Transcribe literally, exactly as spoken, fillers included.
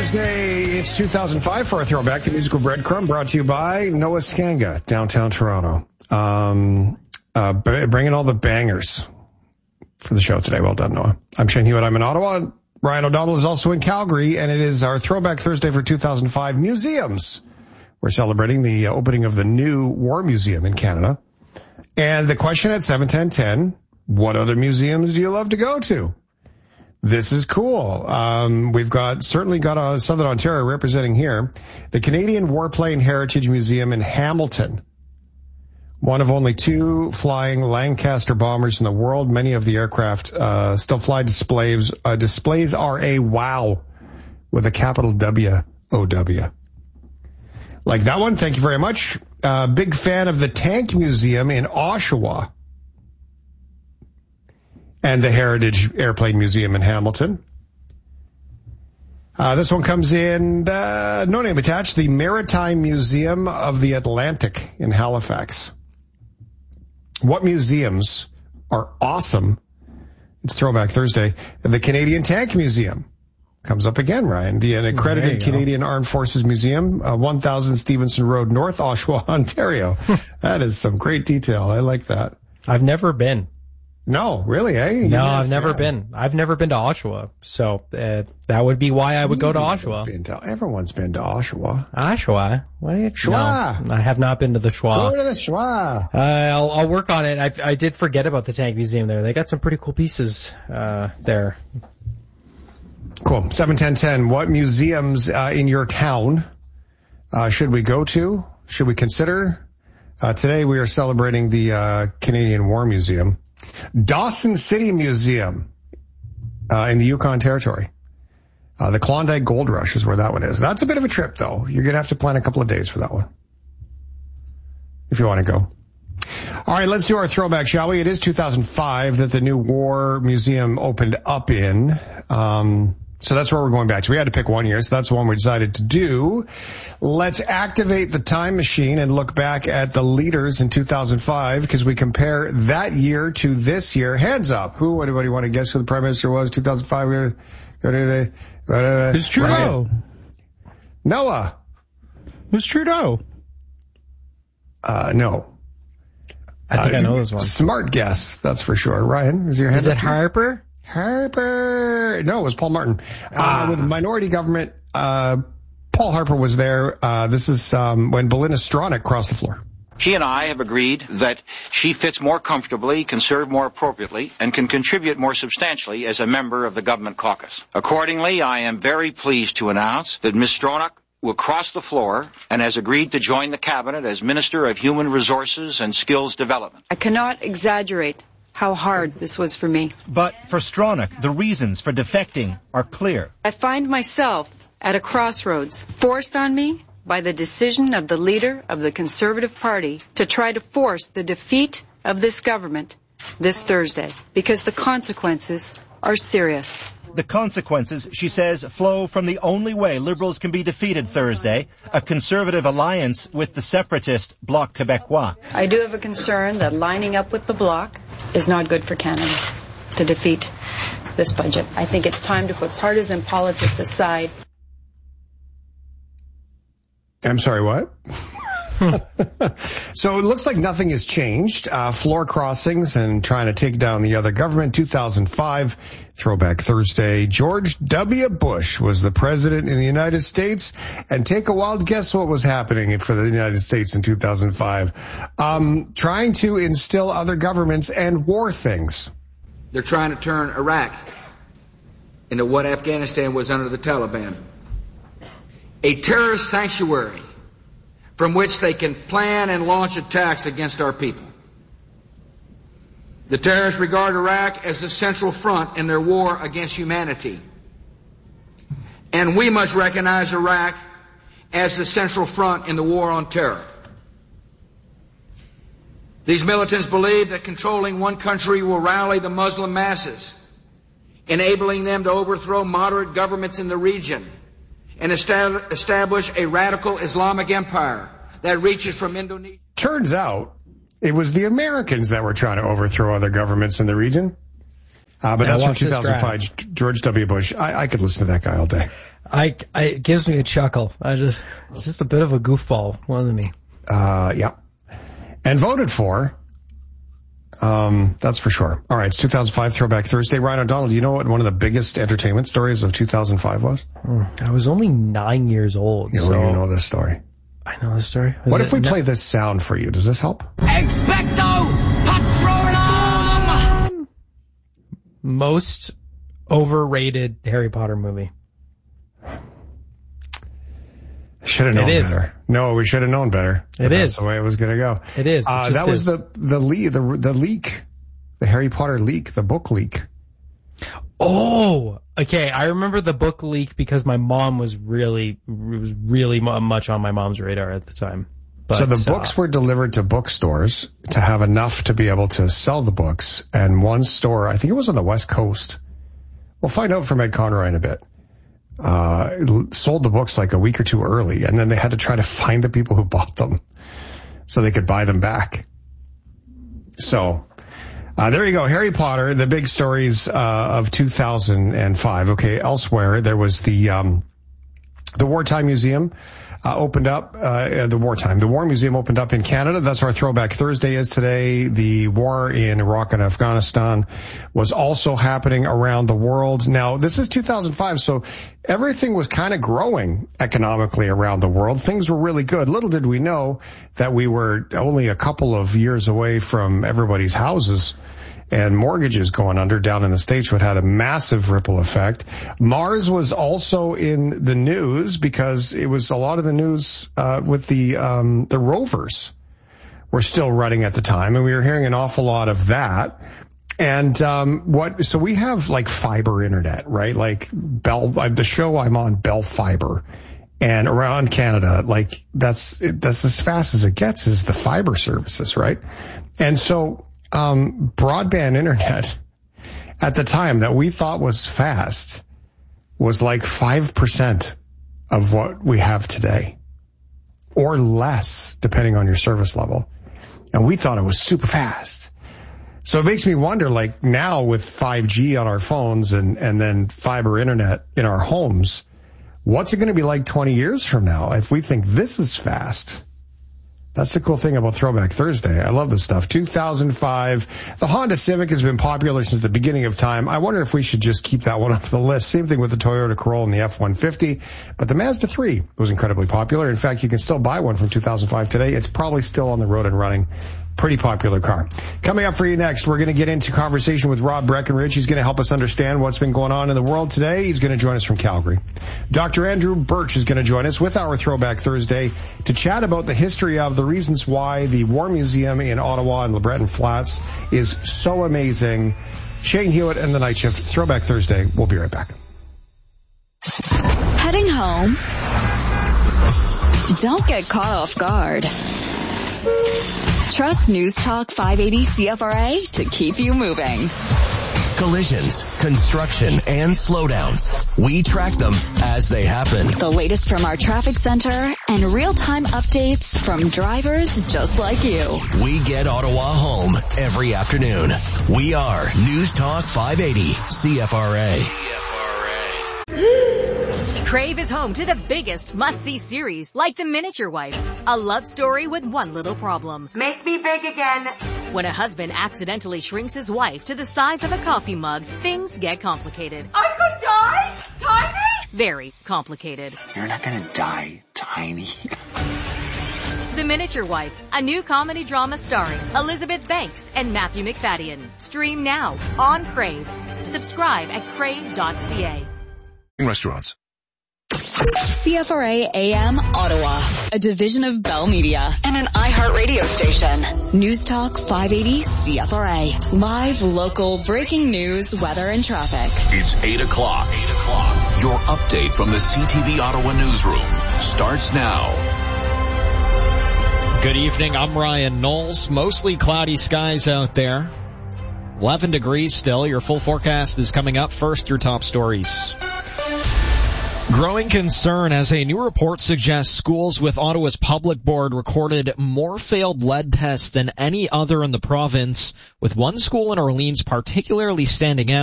Thursday, it's two thousand five for our throwback, the musical breadcrumb, brought to you by Noah Skanga, downtown Toronto. Um, uh, bringing all the bangers for the show today. Well done, Noah. I'm Shane Hewitt. I'm in Ottawa. Ryan O'Donnell is also in Calgary, and it is our throwback Thursday for two thousand five museums. We're celebrating the opening of the new War Museum in Canada. And the question at seven ten ten, what other museums do you love to go to? This is cool. Um, we've got, certainly got a Southern Ontario representing here. The Canadian Warplane Heritage Museum in Hamilton. One of only two flying Lancaster bombers in the world. Many of the aircraft, uh, still fly displays. Uh, displays are a wow with a capital W O W. Like that one. Thank you very much. Uh, big fan of the Tank Museum in Oshawa. And the Heritage Airplane Museum in Hamilton. Uh, this one comes in, uh, no name attached, the Maritime Museum of the Atlantic in Halifax. What museums are awesome? It's Throwback Thursday. The Canadian Tank Museum comes up again, Ryan. The accredited Canadian go. Armed Forces Museum, uh, one thousand Stevenson Road, North Oshawa, Ontario. That is some great detail. I like that. I've never been. No, really, eh? You no, I've never yeah. been. I've never been to Oshawa, so uh, that would be why I would go to Oshawa. Been to, everyone's been to Oshawa. Oshawa? What are you? Schwa. No, I have not been to the Schwa. Go to the Schwa. Uh, I'll, I'll work on it. I, I did forget about the Tank Museum there. They got some pretty cool pieces uh, there. Cool. seven ten ten. What museums uh, in your town uh, should we go to? Should we consider? Uh, today we are celebrating the uh, Canadian War Museum. Dawson City Museum uh, in the Yukon Territory. Uh, the Klondike Gold Rush is where that one is. That's a bit of a trip, though. You're going to have to plan a couple of days for that one if you want to go. All right, let's do our throwback, shall we? It is two thousand five that the new War Museum opened up in. Um, so that's where we're going back to. We had to pick one year, so that's the one we decided to do. Let's activate the time machine and look back at the leaders in two thousand five because we compare that year to this year. Hands up. Who, anybody want to guess who the Prime Minister was two thousand five? Who's Trudeau? Noah. Who's Trudeau? Uh, no. I think uh, I know this one. Smart guess, that's for sure. Ryan, is your hand Is it up Harper? Harper. No, it was Paul Martin. Ah. Uh, with minority government, uh, Paul Harper was there. Uh, this is, um, when Belinda Stronach crossed the floor. She and I have agreed that she fits more comfortably, can serve more appropriately, and can contribute more substantially as a member of the government caucus. Accordingly, I am very pleased to announce that Miz Stronach will cross the floor and has agreed to join the cabinet as Minister of Human Resources and Skills Development. I cannot exaggerate how hard this was for me. But for Stronach, the reasons for defecting are clear. I find myself at a crossroads, forced on me by the decision of the leader of the Conservative Party to try to force the defeat of this government this Thursday, because the consequences are serious. The consequences, she says, flow from the only way Liberals can be defeated Thursday, a Conservative alliance with the separatist Bloc Québécois. I do have a concern that lining up with the Bloc is not good for Canada to defeat this budget. I think it's time to put partisan politics aside. I'm sorry, what? So it looks like nothing has changed. Uh, floor crossings and trying to take down the other government. two thousand five, Throwback Thursday. George W. Bush was the president in the United States. And take a wild guess what was happening for the United States in two thousand five. Um, trying to instill other governments and war things. They're trying to turn Iraq into what Afghanistan was under the Taliban. A terrorist sanctuary from which they can plan and launch attacks against our people. The terrorists regard Iraq as the central front in their war against humanity. And we must recognize Iraq as the central front in the war on terror. These militants believe that controlling one country will rally the Muslim masses, enabling them to overthrow moderate governments in the region and establish a radical Islamic empire that reaches from Indonesia. Turns out it was the Americans that were trying to overthrow other governments in the region. Uh, but now that's from two thousand five, George W. Bush. I, I could listen to that guy all day. I, I, it gives me a chuckle. I just, it's just a bit of a goofball, wasn't me? Uh, yeah. And voted for. Um, that's for sure. All right. It's two thousand five Throwback Thursday. Ryan O'Donnell, do you know what one of the biggest entertainment stories of two thousand five was? Mm, I was only nine years old. You, so you know this story. I know this story. Was what it, if we no, play this sound for you? Does this help? Expecto Patronum! Most overrated Harry Potter movie. Should have known It is. better. No, we should have known better. It That's is. the way it was going to go. It is. It Uh, just that was is. the, the leak, the, the leak, the Harry Potter leak, the book leak. Oh, okay. I remember the book leak because my mom was really, was really mu- much on my mom's radar at the time. But, so the uh, books were delivered to bookstores to have enough to be able to sell the books. And one store, I think it was on the West Coast. We'll find out from Ed Conroy in a bit. Uh, sold the books like a week or two early, and then they had to try to find the people who bought them so they could buy them back. So, uh, there you go. Harry Potter, the big stories, uh, of two thousand five. Okay. Elsewhere, there was the, um, the Wartime Museum. Uh, opened up, uh, the wartime. The War Museum opened up in Canada. That's our Throwback Thursday is today. The war in Iraq and Afghanistan was also happening around the world. Now, this is two thousand five, so everything was kind of growing economically around the world. Things were really good. Little did we know that we were only a couple of years away from everybody's houses and mortgages going under down in the States, which had a massive ripple effect. Mars was also in the news because it was a lot of the news uh with the um the rovers were still running at the time, and we were hearing an awful lot of that. And um what so we have like fiber internet, right? Like Bell, the show I'm on, Bell Fiber. And around Canada, like that's that's as fast as it gets is the fiber services, right? And so Um, broadband internet at the time that we thought was fast was like five percent of what we have today, or less, depending on your service level. And we thought it was super fast. So it makes me wonder, like now with five G on our phones and, and then fiber internet in our homes, what's it going to be like twenty years from now if we think this is fast? That's the cool thing about Throwback Thursday. I love this stuff. two thousand five. The Honda Civic has been popular since the beginning of time. I wonder if we should just keep that one off the list. Same thing with the Toyota Corolla and the F one fifty. But the Mazda three was incredibly popular. In fact, you can still buy one from two thousand five today. It's probably still on the road and running. Pretty popular car. Coming up for you next, we're going to get into conversation with Rob Breckenridge. He's going to help us understand what's been going on in the world today. He's going to join us from Calgary. Doctor Andrew Birch is going to join us with our Throwback Thursday to chat about the history of the reasons why the War Museum in Ottawa and LeBreton Flats is so amazing. Shane Hewitt and the Night Shift. Throwback Thursday. We'll be right back. Heading home? Don't get caught off guard. Trust News Talk five eighty C F R A to keep you moving. Collisions, construction, and slowdowns. We track them as they happen. The latest from our traffic center and real-time updates from drivers just like you. We get Ottawa home every afternoon. We are News Talk five eighty C F R A. Crave is home to the biggest must-see series, like The Miniature Wife, a love story with one little problem. Make me big again. When a husband accidentally shrinks his wife to the size of a coffee mug, things get complicated. I could die? Tiny? Very complicated. You're not gonna die, Tiny. The Miniature Wife, a new comedy drama starring Elizabeth Banks and Matthew McFadden. Stream now on Crave. Subscribe at crave dot c a. Restaurants. C F R A A M Ottawa, a division of Bell Media and an iHeart radio station. News Talk five eighty C F R A. Live, local, breaking news, weather, and traffic. It's eight o'clock. eight o'clock. Your update from the C T V Ottawa newsroom starts now. Good evening. I'm Ryan Knowles. Mostly cloudy skies out there. eleven degrees still. Your full forecast is coming up. First, your top stories. Growing concern as a new report suggests schools with Ottawa's public board recorded more failed lead tests than any other in the province, with one school in Orleans particularly standing out.